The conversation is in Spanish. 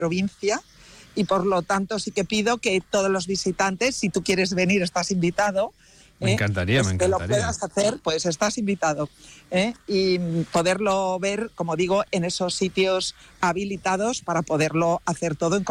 provincia, y por lo tanto sí que pido que todos los visitantes, si tú quieres venir, estás invitado. Me encantaría, pues me que lo encantaría. puedas hacer, pues estás invitado. Y poderlo ver, como digo, en esos sitios habilitados para poderlo hacer todo en